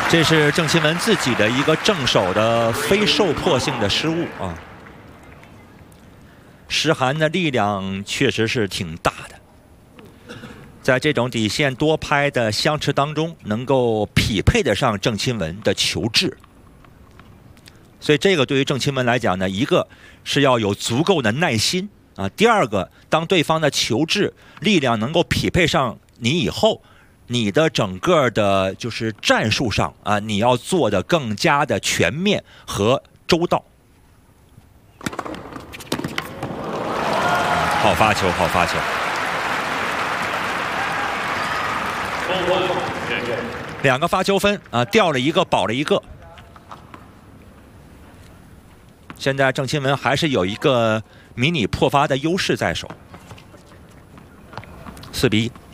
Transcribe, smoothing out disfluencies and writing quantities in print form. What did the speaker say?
这是郑钦文自己的一个正手的非受迫性的失误啊。石韩的力量确实是挺大的，在这种底线多拍的相持当中，能够匹配得上郑钦文的球质。所以这个对于郑钦文来讲呢，一个是要有足够的耐心啊，第二个，当对方的球质力量能够匹配上你以后，你的整个的就是战术上啊，你要做的更加的全面和周到。好发球，好发球。2个发球分啊，掉了一个，保了一个。现在郑钦文还是有一个迷你破发的优势在手，4比1。